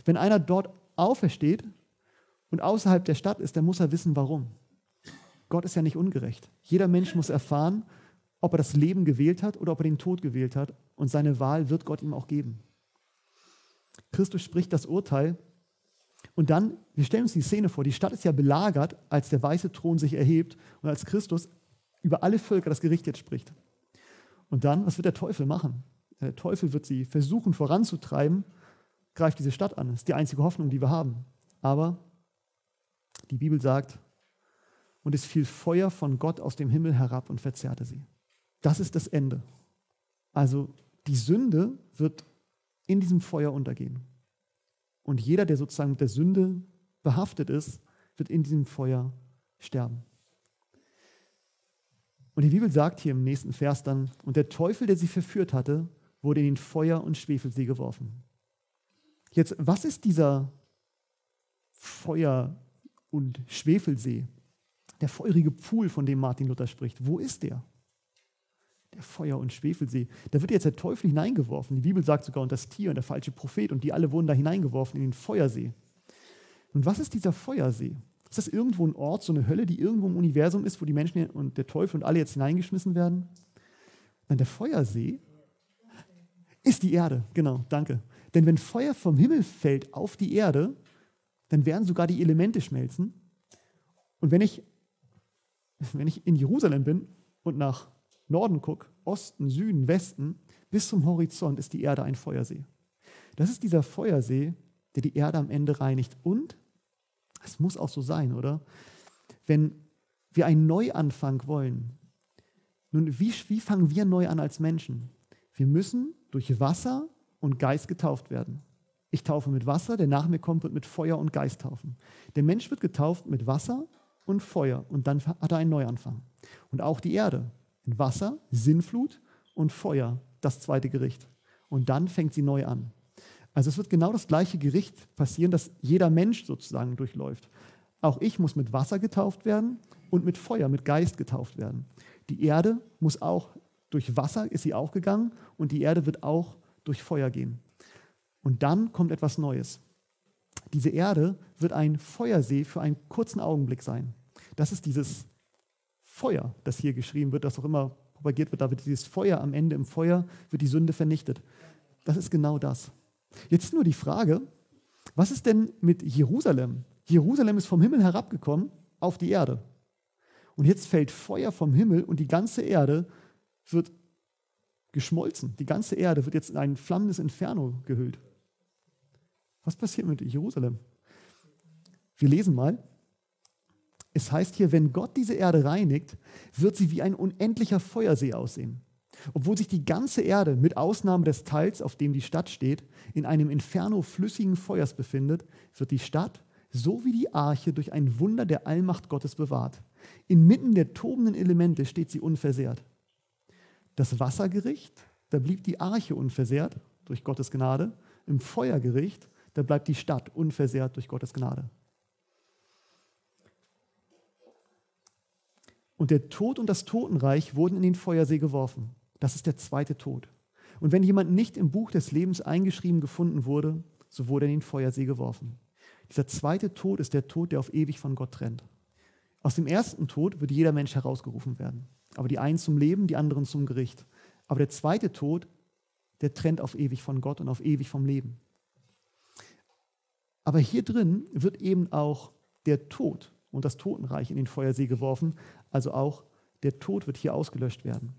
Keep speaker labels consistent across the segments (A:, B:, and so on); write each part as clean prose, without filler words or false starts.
A: Wenn einer dort aufersteht und außerhalb der Stadt ist, dann muss er wissen, warum. Gott ist ja nicht ungerecht. Jeder Mensch muss erfahren, ob er das Leben gewählt hat oder ob er den Tod gewählt hat. Und seine Wahl wird Gott ihm auch geben. Christus spricht das Urteil. Und dann, wir stellen uns die Szene vor, die Stadt ist ja belagert, als der weiße Thron sich erhebt und als Christus über alle Völker das Gericht jetzt spricht. Und dann, was wird der Teufel machen? Der Teufel wird sie versuchen voranzutreiben, greift diese Stadt an. Das ist die einzige Hoffnung, die wir haben. Aber die Bibel sagt, und es fiel Feuer von Gott aus dem Himmel herab und verzehrte sie. Das ist das Ende. Also die Sünde wird in diesem Feuer untergehen. Und jeder, der sozusagen mit der Sünde behaftet ist, wird in diesem Feuer sterben. Und die Bibel sagt hier im nächsten Vers dann, und der Teufel, der sie verführt hatte, wurde in den Feuer- und Schwefelsee geworfen. Jetzt, was ist dieser Feuer- und Schwefelsee? Der feurige Pfuhl, von dem Martin Luther spricht. Wo ist der? Der Feuer- und Schwefelsee. Da wird jetzt der Teufel hineingeworfen. Die Bibel sagt sogar, und das Tier und der falsche Prophet, und die alle wurden da hineingeworfen in den Feuersee. Und was ist dieser Feuersee? Ist das irgendwo ein Ort, so eine Hölle, die irgendwo im Universum ist, wo die Menschen und der Teufel und alle jetzt hineingeschmissen werden? Nein, der Feuersee ist die Erde. Genau, danke. Denn wenn Feuer vom Himmel fällt auf die Erde, dann werden sogar die Elemente schmelzen. Und wenn ich in Jerusalem bin und nach Norden gucke, Osten, Süden, Westen, bis zum Horizont ist die Erde ein Feuersee. Das ist dieser Feuersee, der die Erde am Ende reinigt. Und es muss auch so sein, oder? Wenn wir einen Neuanfang wollen, nun, wie fangen wir neu an als Menschen? Wir müssen durch Wasser und Geist getauft werden. Ich taufe mit Wasser, der nach mir kommt, wird mit Feuer und Geist taufen. Der Mensch wird getauft mit Wasser und Feuer und dann hat er einen Neuanfang. Und auch die Erde. In Wasser, Sintflut und Feuer, das zweite Gericht. Und dann fängt sie neu an. Also es wird genau das gleiche Gericht passieren, das jeder Mensch sozusagen durchläuft. Auch ich muss mit Wasser getauft werden und mit Feuer, mit Geist getauft werden. Die Erde muss auch, durch Wasser ist sie auch gegangen und die Erde wird auch durch Feuer gehen. Und dann kommt etwas Neues. Diese Erde wird ein Feuersee für einen kurzen Augenblick sein. Das ist dieses Feuer, das hier geschrieben wird, das auch immer propagiert wird. Da wird dieses Feuer am Ende, im Feuer wird die Sünde vernichtet. Das ist genau das. Jetzt nur die Frage, was ist denn mit Jerusalem? Jerusalem ist vom Himmel herabgekommen auf die Erde. Und jetzt fällt Feuer vom Himmel und die ganze Erde wird geschmolzen. Die ganze Erde wird jetzt in ein flammendes Inferno gehüllt. Was passiert mit Jerusalem? Wir lesen mal. Es heißt hier, wenn Gott diese Erde reinigt, wird sie wie ein unendlicher Feuersee aussehen. Obwohl sich die ganze Erde, mit Ausnahme des Teils, auf dem die Stadt steht, in einem Inferno flüssigen Feuers befindet, wird die Stadt, so wie die Arche, durch ein Wunder der Allmacht Gottes bewahrt. Inmitten der tobenden Elemente steht sie unversehrt. Das Wassergericht, da blieb die Arche unversehrt durch Gottes Gnade. Im Feuergericht, da bleibt die Stadt unversehrt durch Gottes Gnade. Und der Tod und das Totenreich wurden in den Feuersee geworfen. Das ist der zweite Tod. Und wenn jemand nicht im Buch des Lebens eingeschrieben gefunden wurde, so wurde er in den Feuersee geworfen. Dieser zweite Tod ist der Tod, der auf ewig von Gott trennt. Aus dem ersten Tod wird jeder Mensch herausgerufen werden. Aber die einen zum Leben, die anderen zum Gericht. Aber der zweite Tod, der trennt auf ewig von Gott und auf ewig vom Leben. Aber hier drin wird eben auch der Tod und das Totenreich in den Feuersee geworfen. Also auch der Tod wird hier ausgelöscht werden.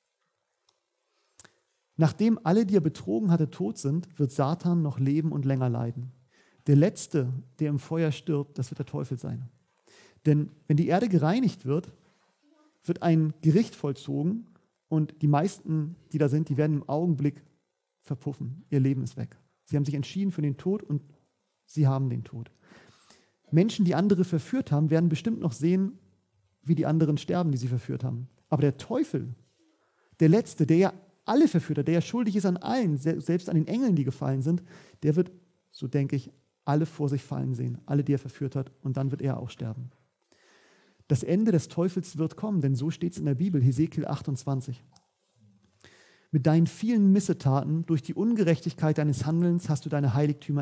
A: Nachdem alle, die er betrogen hatte, tot sind, wird Satan noch leben und länger leiden. Der Letzte, der im Feuer stirbt, das wird der Teufel sein. Denn wenn die Erde gereinigt wird, wird ein Gericht vollzogen und die meisten, die da sind, die werden im Augenblick verpuffen. Ihr Leben ist weg. Sie haben sich entschieden für den Tod und sie haben den Tod. Menschen, die andere verführt haben, werden bestimmt noch sehen, wie die anderen sterben, die sie verführt haben. Aber der Teufel, der Letzte, der ja alle verführt hat, der ja schuldig ist an allen, selbst an den Engeln, die gefallen sind, der wird, so denke ich, alle vor sich fallen sehen, alle, die er verführt hat, und dann wird er auch sterben. Das Ende des Teufels wird kommen, denn so steht es in der Bibel, Hesekiel 28. Mit deinen vielen Missetaten, durch die Ungerechtigkeit deines Handelns hast du deine Heiligtümer